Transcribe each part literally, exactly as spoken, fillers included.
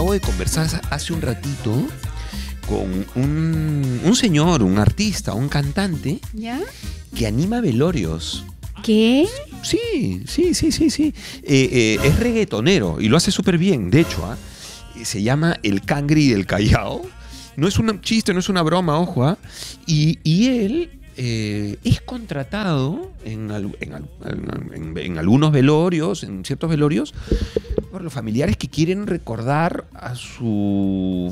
acabo de conversar hace un ratito con un, un señor, un artista, un cantante, ¿ya? Que anima velorios. ¿Qué? Sí, sí, sí, sí, sí. Eh, eh, es reggaetonero y lo hace súper bien. De hecho, ¿eh? se llama El Cangri del Callao. No es un chiste, no es una broma, ojo. ¿eh? Y, y él eh, es contratado en, en, en, en algunos velorios, en ciertos velorios, por los familiares que quieren recordar a su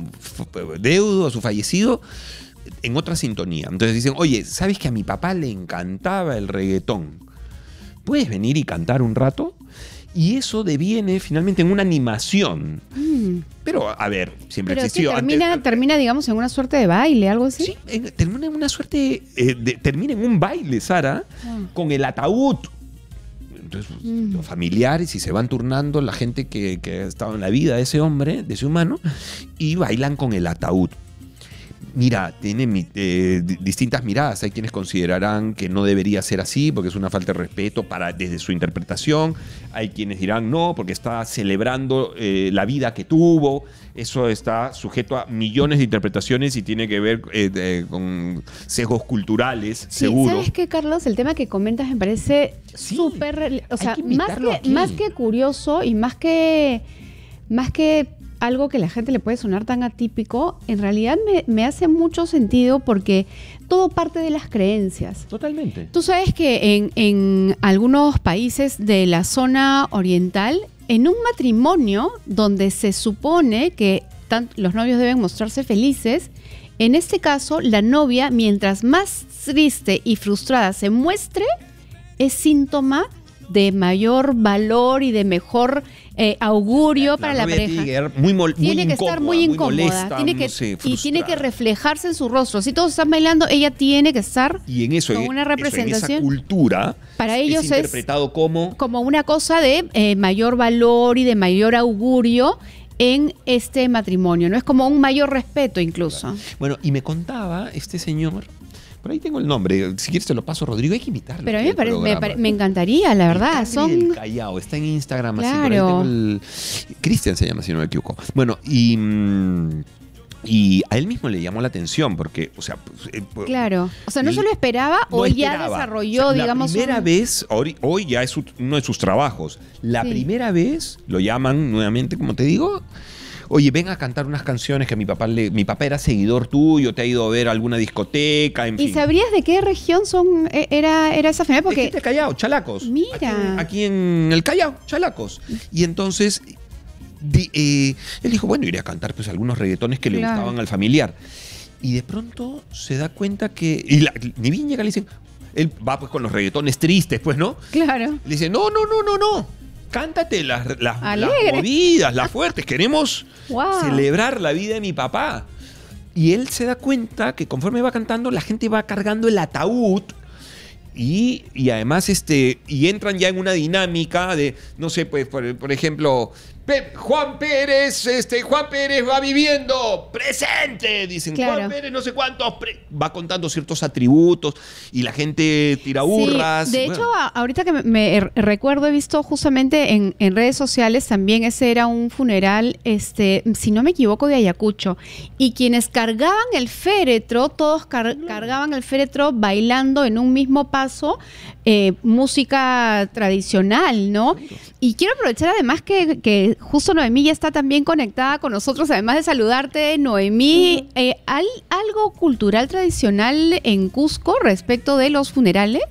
deudo, a su fallecido, en otra sintonía. Entonces dicen, oye, ¿sabes que a mi papá le encantaba el reggaetón? ¿Puedes venir y cantar un rato? Y eso deviene finalmente en una animación. Mm. Pero, a ver, siempre Pero existió sí, termina, antes. Termina, digamos, en una suerte de baile, algo así. Sí, en, termina en una suerte, eh, de, termina en un baile, Sara, ah. con el ataúd. Entonces, mm. los familiares, y se van turnando la gente que, que ha estado en la vida de ese hombre, de ese humano, y bailan con el ataúd. Mira, tiene eh, distintas miradas. Hay quienes considerarán que no debería ser así porque es una falta de respeto para, desde su interpretación. Hay quienes dirán no, porque está celebrando eh, la vida que tuvo. Eso está sujeto a millones de interpretaciones y tiene que ver eh, eh, con sesgos culturales, sí, seguro. ¿Sabes qué, Carlos? El tema que comentas me parece sí, súper... O sea, que más, que, más que curioso y más que... Más que algo que la gente le puede sonar tan atípico, en realidad me, me hace mucho sentido porque todo parte de las creencias. Totalmente. Tú sabes que en, en algunos países de la zona oriental, en un matrimonio donde se supone que tant- los novios deben mostrarse felices, en este caso la novia, mientras más triste y frustrada se muestre, es síntoma de mayor valor y de mejor eh, augurio la, para la, la pareja. Tiene que, muy mol, tiene muy que incómoda, estar muy incómoda, muy molesta, tiene que, no sé, y tiene que reflejarse en su rostro. Si todos están bailando, ella tiene que estar y en eso, con una representación. Eso, en esa cultura para ellos es interpretado es como como una cosa de eh, mayor valor y de mayor augurio en este matrimonio. No es como un mayor respeto incluso. Claro. Bueno, y me contaba este señor. Por ahí tengo el nombre. Si quieres te lo paso, Rodrigo. Hay que invitarlo. Pero a mí me, pare, me, pare, me encantaría, la verdad. El Son del Callao. Está en Instagram. Claro. Así, por ahí tengo el... Cristian se llama, si no me equivoco. Bueno, y... Y a él mismo le llamó la atención porque, o sea... Eh, claro. O sea, no se lo esperaba no o esperaba. ya desarrolló, o sea, digamos... La primera un... vez, hoy, hoy ya es uno de sus trabajos. La sí. primera vez, lo llaman nuevamente, como te digo... Oye, ven a cantar unas canciones que mi papá le, mi papá era seguidor tuyo, te ha ido a ver a alguna discoteca, en fin. ¿Y sabrías de qué región son era, era esa familia? Porque... De gente Callao, Chalacos. Mira. Aquí en, aquí en el Callao, Chalacos. Y entonces, di, eh, él dijo, bueno, iré a cantar pues algunos reggaetones que claro. le gustaban al familiar. Y de pronto se da cuenta que... Y la, ni bien llega, le dicen... Él va pues con los reggaetones tristes, pues, ¿no? Claro. Le dice, no, no, no, no, no. Cántate las, las, las movidas, las fuertes. Queremos wow. celebrar la vida de mi papá. Y él se da cuenta que conforme va cantando, la gente va cargando el ataúd. Y, y además, este, y entran ya en una dinámica de, no sé, pues, por, por ejemplo, Juan Pérez, este, Juan Pérez va viviendo, presente, dicen, claro. Juan Pérez no sé cuántos, pre va contando ciertos atributos y la gente tira hurras. Sí, de bueno. hecho, ahorita que me, me recuerdo, he visto justamente en, en redes sociales también ese era un funeral, este, si no me equivoco, de Ayacucho, y quienes cargaban el féretro, todos car cargaban el féretro bailando en un mismo paso, eh, música tradicional, ¿no? Y quiero aprovechar además que, que justo Noemí ya está también conectada con nosotros, además de saludarte, Noemí, uh-huh. eh, ¿hay algo cultural tradicional en Cusco respecto de los funerales?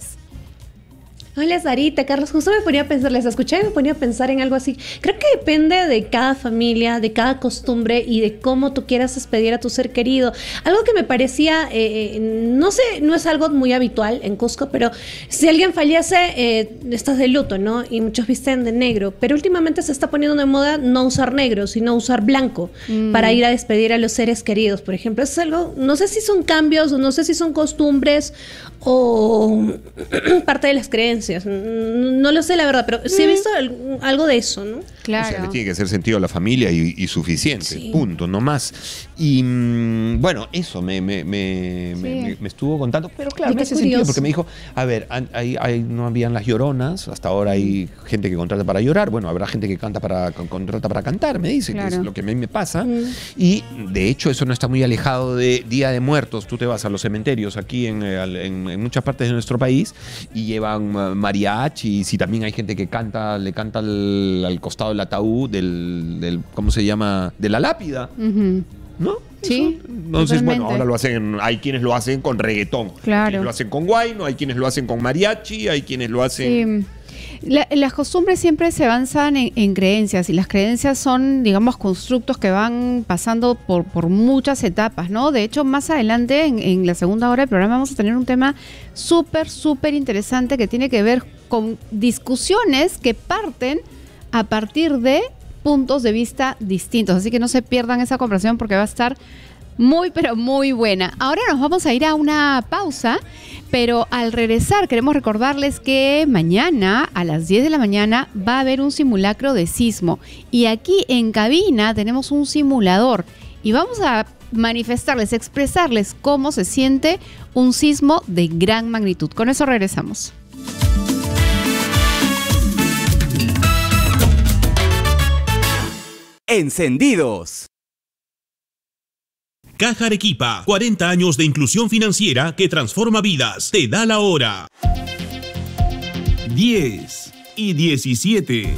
Hola Sarita, Carlos, justo me ponía a pensar, les escuché y me ponía a pensar en algo así. Creo que depende de cada familia, de cada costumbre y de cómo tú quieras despedir a tu ser querido. Algo que me parecía, eh, no sé, no es algo muy habitual en Cusco, pero si alguien fallece, eh, estás de luto, ¿no? Y muchos visten de negro, pero últimamente se está poniendo de moda no usar negro, sino usar blanco mm. para ir a despedir a los seres queridos, por ejemplo. Eso es algo, no sé si son cambios o no sé si son costumbres o parte de las creencias. No lo sé la verdad, pero sí he visto algo de eso, ¿no? Claro. O sea, le tiene que hacer sentido a la familia y, y suficiente, Sí. punto, no más. Y mmm, bueno, eso me, me, me, Sí. me, me estuvo contando, pero claro, Ay, me qué hace sentido curioso. porque me dijo, a ver, hay, hay, no habían las lloronas, hasta ahora hay gente que contrata para llorar, bueno, habrá gente que canta para, con- contrata para cantar, me dice, que Claro. es lo que a mí me pasa. Mm. Y de hecho eso no está muy alejado de Día de Muertos. Tú te vas a los cementerios aquí en, eh, al- en- en muchas partes de nuestro país y llevan uh, mariachis y también hay gente que canta, le canta al, al costado del ataúd, del, del, ¿cómo se llama? De la lápida, Ujú. ¿no? Sí, Eso. Entonces, totalmente. bueno, ahora lo hacen, hay quienes lo hacen con reggaetón, hay Claro. quienes lo hacen con guayno, hay quienes lo hacen con mariachi, hay quienes lo hacen... Sí. La- las costumbres siempre se basan en, en creencias y las creencias son, digamos, constructos que van pasando por, por muchas etapas, ¿no? De hecho, más adelante, en, en la segunda hora del programa, vamos a tener un tema súper, súper interesante que tiene que ver con discusiones que parten a partir de puntos de vista distintos. Así que no se pierdan esa conversación porque va a estar muy, pero muy buena. Ahora nos vamos a ir a una pausa, pero al regresar queremos recordarles que mañana a las diez de la mañana va a haber un simulacro de sismo. Y aquí en cabina tenemos un simulador y vamos a manifestarles, expresarles cómo se siente un sismo de gran magnitud. Con eso regresamos. Encendidos. Caja Arequipa, cuarenta años de inclusión financiera que transforma vidas. Te da la hora. diez y diecisiete.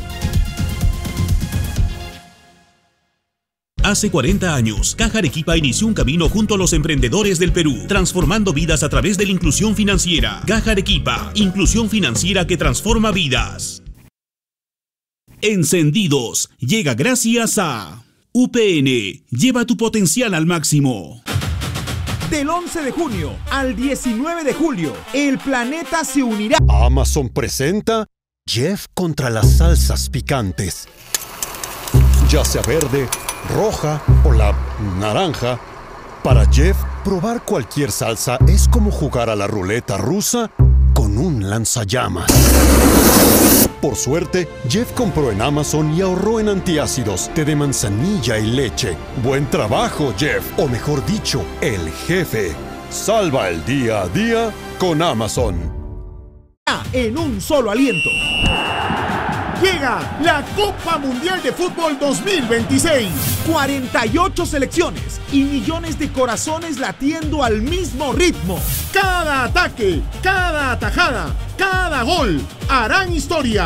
Hace cuarenta años, Caja Arequipa inició un camino junto a los emprendedores del Perú, transformando vidas a través de la inclusión financiera. Caja Arequipa, inclusión financiera que transforma vidas. Encendidos, llega gracias a U P N, lleva tu potencial al máximo. Del once de junio al diecinueve de julio, el planeta se unirá. Amazon presenta Jeff contra las salsas picantes. Ya sea verde, roja o la naranja, para Jeff, probar cualquier salsa es como jugar a la ruleta rusa con un lanzallamas. Por suerte, Jeff compró en Amazon y ahorró en antiácidos, té de manzanilla y leche. Buen trabajo, Jeff, o mejor dicho, el jefe. Salva el día a día con Amazon. En un solo aliento. Llega la Copa Mundial de Fútbol dos mil veintiséis. cuarenta y ocho selecciones y millones de corazones latiendo al mismo ritmo. Cada ataque, cada atajada, cada gol harán historia.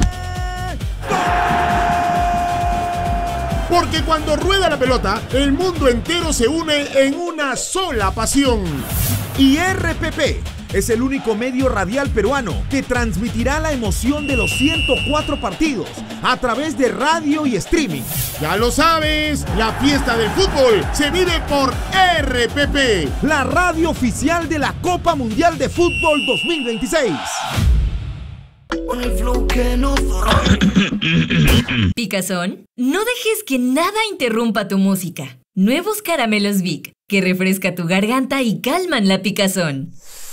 Porque cuando rueda la pelota, el mundo entero se une en una sola pasión. Y R P P es el único medio radial peruano que transmitirá la emoción de los ciento cuatro partidos a través de radio y streaming. Ya lo sabes, la fiesta del fútbol se vive por R P P, la radio oficial de la Copa Mundial de Fútbol dos mil veintiséis. Picazón, no dejes que nada interrumpa tu música. Nuevos caramelos Vic, que refresca tu garganta y calman la picazón.